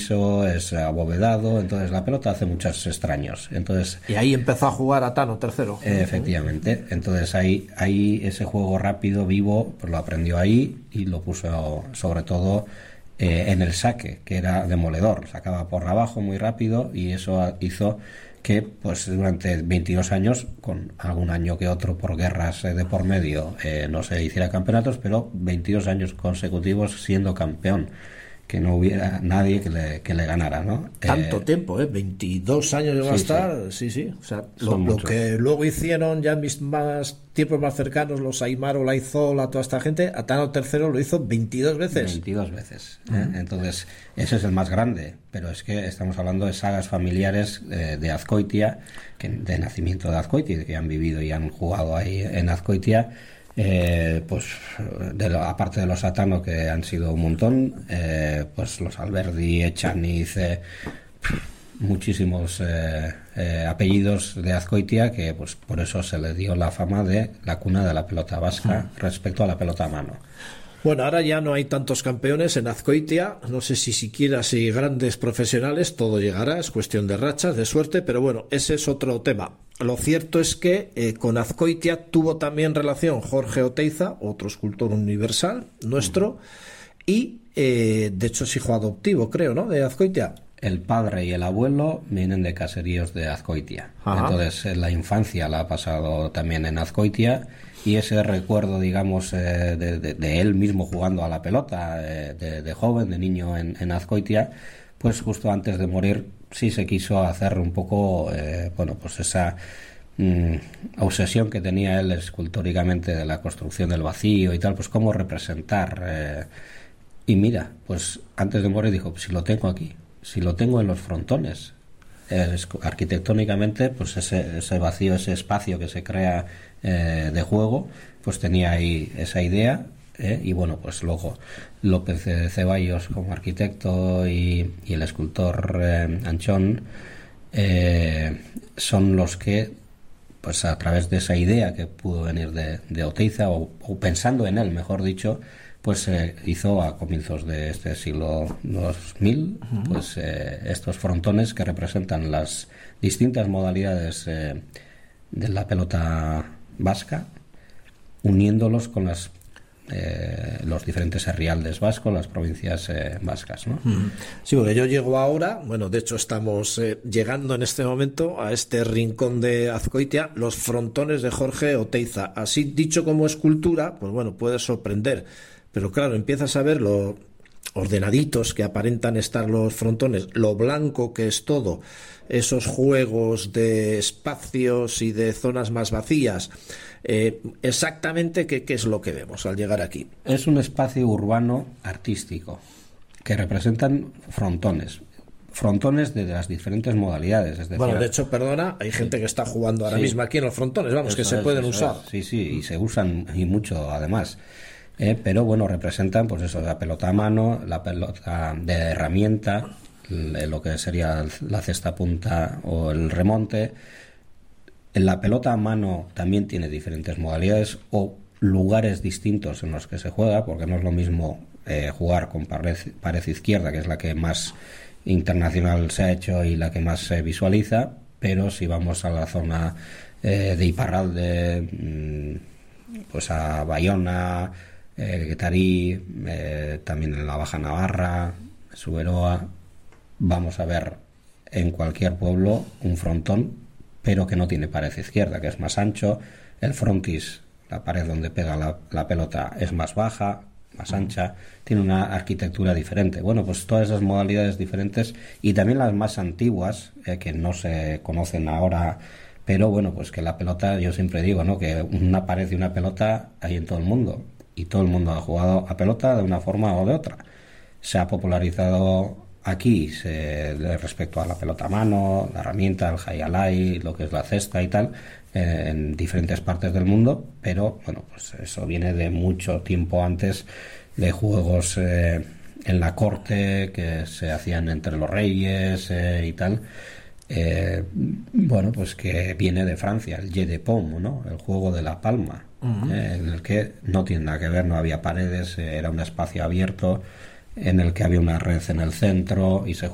liso, es abovedado, entonces la pelota hace muchos extraños. Entonces, y ahí empezó a jugar Atano III. Efectivamente. Entonces ahí ese juego rápido, vivo, pues lo aprendió ahí y lo puso sobre todo en el saque, que era demoledor. Sacaba por abajo muy rápido y eso hizo que pues durante 22 años, con algún año que otro por guerras de por medio, no se hiciera campeonatos, pero 22 años consecutivos siendo campeón, que no hubiera nadie que le ganara, ¿no? Tanto tiempo, 22 años llegó a estar, sí. O sea, lo que luego hicieron ya en mis tiempos más cercanos, los Aimar, Olaizola, toda esta gente, Atano III lo hizo 22 veces. 22 veces. Entonces, ese es el más grande, pero es que estamos hablando de sagas familiares de Azkoitia, de nacimiento de Azkoitia, que han vivido y han jugado ahí en Azkoitia. Pues aparte de los Atano, que han sido un montón, pues los Alberdi, Echaniz, muchísimos apellidos de Azkoitia, que pues por eso se le dio la fama de la cuna de la pelota vasca respecto a la pelota a mano. Bueno, ahora ya no hay tantos campeones en Azkoitia, no sé si siquiera si grandes profesionales, todo llegará, es cuestión de rachas, de suerte, pero bueno, ese es otro tema. Lo cierto es que con Azkoitia tuvo también relación Jorge Oteiza, otro escultor universal nuestro, y de hecho es hijo adoptivo, creo, ¿no?, de Azkoitia. El padre y el abuelo vienen de caseríos de Azkoitia. Entonces la infancia la ha pasado también en Azkoitia, y ese recuerdo, digamos, de él mismo jugando a la pelota de joven, de niño en Azkoitia, pues justo antes de morir sí se quiso hacer un poco, pues esa obsesión que tenía él escultóricamente de la construcción del vacío y tal, pues cómo representar. Y mira, pues antes de morir dijo, pues si lo tengo aquí, si lo tengo en los frontones, arquitectónicamente, pues ese vacío, ese espacio que se crea de juego, pues tenía ahí esa idea, y bueno, pues luego López de Ceballos como arquitecto y el escultor Anchón son los que, pues a través de esa idea que pudo venir de Oteiza, o pensando en él, mejor dicho, pues hizo a comienzos de este siglo 2000 pues estos frontones que representan las distintas modalidades de la pelota vasca, uniéndolos con los diferentes herrialdes vascos, las provincias vascas, ¿no? Sí, porque yo llego ahora, bueno, de hecho estamos llegando en este momento a este rincón de Azkoitia, los frontones de Jorge Oteiza. Así dicho como escultura, pues bueno, puede sorprender. Pero claro, empiezas a ver lo ordenaditos que aparentan estar los frontones, lo blanco que es todo, esos juegos de espacios y de zonas más vacías. Exactamente, ¿qué es lo que vemos al llegar aquí? Es un espacio urbano artístico que representan frontones de las diferentes modalidades. Es decir, bueno, de hecho, perdona, hay gente que está jugando ahora mismo aquí en los frontones, vamos, que se pueden usar. Sí, y se usan y mucho además. Pero bueno, representan pues eso, la pelota a mano, la pelota de herramienta, lo que sería la cesta punta o el remonte. La pelota a mano también tiene diferentes modalidades o lugares distintos en los que se juega, porque no es lo mismo jugar con pared izquierda, que es la que más internacional se ha hecho y la que más se visualiza, pero si vamos a la zona de Iparralde, pues a Bayona, Guetarí, también en la Baja Navarra, Suberoa, vamos a ver en cualquier pueblo un frontón, pero que no tiene pared izquierda, que es más ancho. El frontis, la pared donde pega la pelota, es más baja, más ancha, tiene una arquitectura diferente. Bueno, pues todas esas modalidades diferentes, y también las más antiguas, que no se conocen ahora, pero bueno, pues que la pelota, yo siempre digo, ¿no?, que una pared y una pelota hay en todo el mundo, y todo el mundo ha jugado a pelota de una forma o de otra. Se ha popularizado aquí respecto a la pelota a mano, la herramienta, el hayalay, lo que es la cesta y tal, en diferentes partes del mundo, pero bueno, pues eso viene de mucho tiempo antes, de juegos en la corte que se hacían entre los reyes y tal. Bueno, pues que viene de Francia, el jeu de paume, ¿no?, el juego de la palma, en el que no tiene nada que ver, no había paredes, era un espacio abierto en el que había una red en el centro y se